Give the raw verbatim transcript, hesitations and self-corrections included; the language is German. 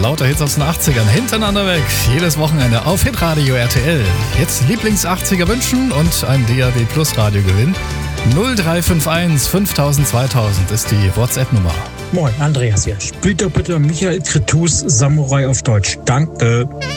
Lauter Hits aus den achtzigern hintereinander weg. Jedes Wochenende auf Hitradio R T L. Jetzt Lieblings-achtziger wünschen und ein D A B Plus Radio gewinnen. null drei fünf eins fünftausend zweitausend ist die WhatsApp-Nummer. Moin, Andreas hier. Spielt doch bitte Michael Cretus Samurai auf Deutsch. Danke.